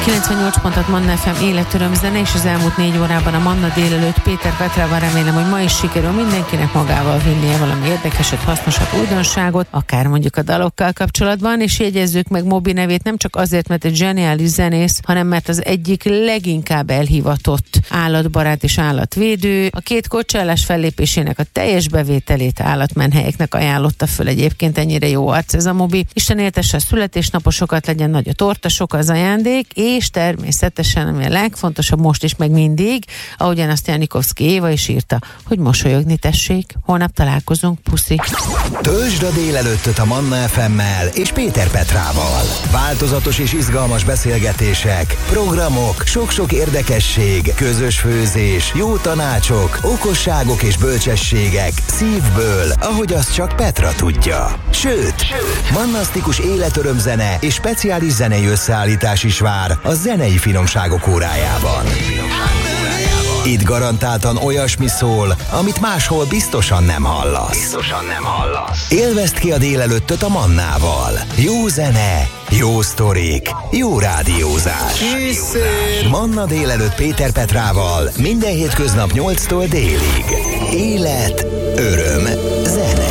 98 pontot Manna FM életöröm zene, és az elmúlt 4 órában a Manna délelőtt Péter Petrával. Remélem, hogy ma is sikerül mindenkinek magával vinnie valami érdekeset, hasznosat, újdonságot, akár mondjuk a dalokkal kapcsolatban, és jegyezzük meg Mobi nevét nem csak azért, mert egy zseniális zenész, hanem mert az egyik leginkább elhivatott állatbarát és állatvédő. A 2 Coachellás fellépésének a teljes bevételét állatmenhelyeknek ajánlotta föl. Egyébként ennyire jó arc ez a Mobi. Isten éltesse a születésnaposokat, legyen nagy a torta, sok az ajándék, és természetesen, ami a legfontosabb most is, meg mindig, ahogyan azt Janikovszki Éva is írta, hogy mosolyogni tessék. Holnap találkozunk, puszi. Töltsd a délelőttöt a Manna FM-mel és Péter Petrával. Változatos és izgalmas beszélgetések, programok, sok-sok érdekesség, közös főzés, jó tanácsok, okosságok és bölcsességek szívből, ahogy azt csak Petra tudja. Sőt, mannasztikus életörömzene és speciális zenei összeállítás is vár a zenei finomságok órájában. Itt garantáltan olyasmi szól, amit máshol biztosan nem hallasz. Élvezd ki a délelőttöt a Mannával. Jó zene, jó sztorik, jó rádiózás. Manna délelőtt Péter Petrával minden hétköznap 8-tól délig. Élet, öröm, zene.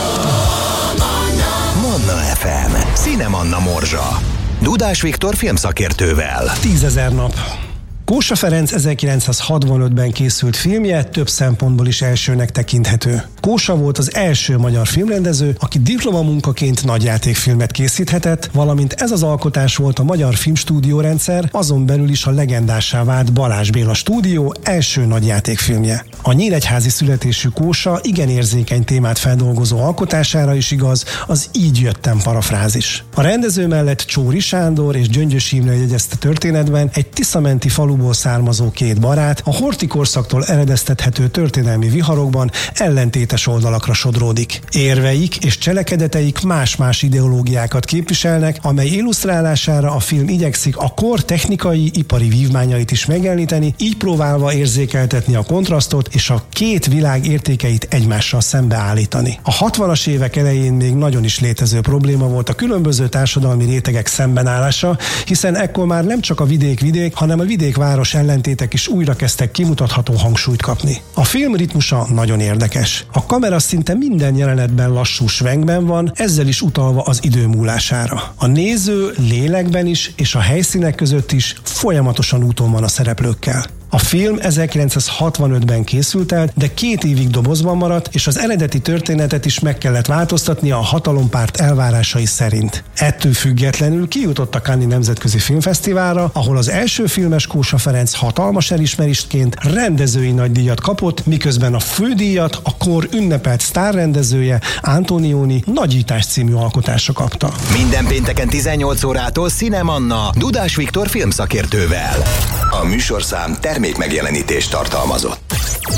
Manna FM. Színe Manna Morzsa. Dudás Viktor filmszakértővel. 10 000 nap. Kósa Ferenc 1965-ben készült filmje több szempontból is elsőnek tekinthető. Kósa volt az első magyar filmrendező, aki diplomamunkaként nagyjátékfilmet készíthetett, valamint ez az alkotás volt a Magyar Filmstúdiórendszer, azon belül is a legendássá vált Balázs Béla stúdió első nagyjátékfilmje. A nyíregyházi születésű Kósa igen érzékeny témát feldolgozó alkotására is igaz az Így jöttem parafrázis. A rendező mellett Csóri Sándor és Gyöngyös Imre jegyezte történetben egy tiszamenti faluból származó 2 barát a horthy korszaktól eredeztethető történelmi viharokban ellentétes oldalakra sodródik. Érveik és cselekedeteik más-más ideológiákat képviselnek, amely illusztrálására a film igyekszik a kor technikai, ipari vívmányait is megjeleníteni, így próbálva érzékeltetni a kontrasztot és a 2 világ értékeit egymással szembeállítani. A 60-as évek elején még nagyon is létező probléma volt a különböző társadalmi rétegek szembenállása, hiszen ekkor már nem csak a vidék-vidék, hanem a vidék-város ellentétek is újra kezdtek kimutatható hangsúlyt kapni. A film ritmusa nagyon érdekes. A kamera szinte minden jelenetben lassú svengben van, ezzel is utalva az idő múlására. A néző lélekben is és a helyszínek között is folyamatosan úton van a szereplőkkel. A film 1965-ben készült el, de 2 évig dobozban maradt, és az eredeti történetet is meg kellett változtatni a hatalompárt elvárásai szerint. Ettől függetlenül kijutott a Cannes-i Nemzetközi Filmfesztiválra, ahol az első filmes Kósa Ferenc hatalmas elismerésként rendezői nagydíjat kapott, miközben a fődíjat a kor ünnepelt sztárrendezője Antonioni Nagyítás című alkotása kapta. Minden pénteken 18 órától Színe Manna Dudás Viktor filmszakértővel. A műsorszám termékmegjelenítést tartalmazott.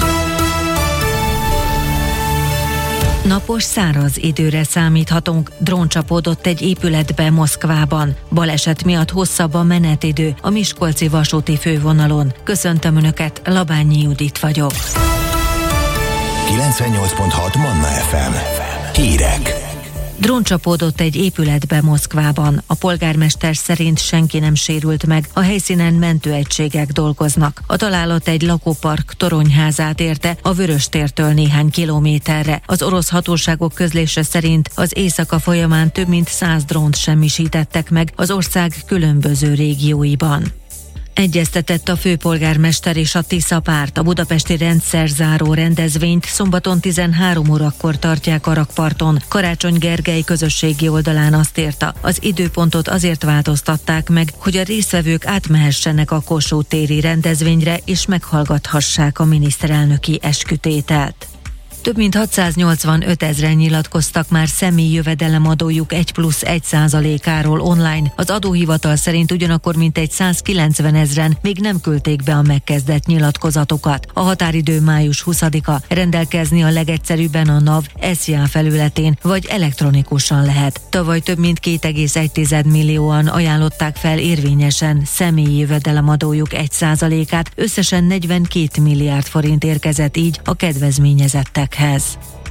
Napos, száraz időre számíthatunk. Drón csapódott egy épületbe Moszkvában. Baleset miatt hosszabb a menetidő a Miskolci vasúti fővonalon. Köszöntöm Önöket, Labányi Judit vagyok. 98.6 Manna FM. Hírek. Drón csapódott egy épületbe Moszkvában. A polgármester szerint senki nem sérült meg, a helyszínen mentőegységek dolgoznak. A találat egy lakópark toronyházát érte, a Vöröstértől néhány kilométerre. Az orosz hatóságok közlése szerint az éjszaka folyamán több mint 100 drónt semmisítettek meg az ország különböző régióiban. Egyeztetett a főpolgármester és a Tisza párt. A budapesti rendszerzáró rendezvényt szombaton 13 órakor tartják a rakparton. Karácsony Gergely közösségi oldalán azt írta, az időpontot azért változtatták meg, hogy a résztvevők átmehessenek a Kossuth téri rendezvényre és meghallgathassák a miniszterelnöki eskütételt. Több mint 685 000 nyilatkoztak már személyi jövedelemadójuk 1+1%-áról online. Az adóhivatal szerint ugyanakkor mintegy 190 000 még nem küldték be a megkezdett nyilatkozatokat. A határidő május 20-a. Rendelkezni a legegyszerűbben a NAV SZIA felületén, vagy elektronikusan lehet. Tavaly több mint 2,1 millióan ajánlották fel érvényesen személyi jövedelemadójuk 1%-át, összesen 42 milliárd forint érkezett így a kedvezményezettekhez.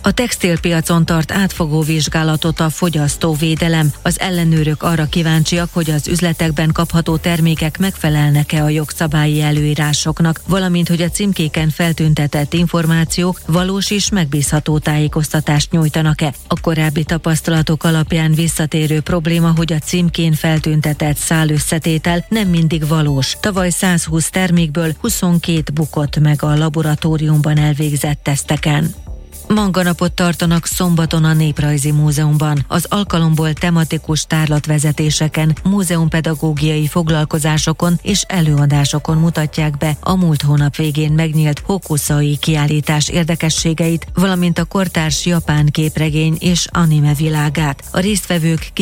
A textilpiacon tart átfogó vizsgálatot a fogyasztóvédelem. Az ellenőrök arra kíváncsiak, hogy az üzletekben kapható termékek megfelelnek-e a jogszabályi előírásoknak, valamint hogy a címkéken feltüntetett információk valós és megbízható tájékoztatást nyújtanak-e. A korábbi tapasztalatok alapján visszatérő probléma, hogy a címkén feltüntetett szálösszetétel nem mindig valós. Tavaly 120 termékből 22 bukott meg a laboratóriumban elvégzett teszteken. Manganapot tartanak szombaton a Néprajzi Múzeumban. Az alkalomból tematikus tárlatvezetéseken, múzeumpedagógiai foglalkozásokon és előadásokon mutatják be a múlt hónap végén megnyílt Hokusai kiállítás érdekességeit, valamint a kortárs japán képregény és anime világát. A résztvevők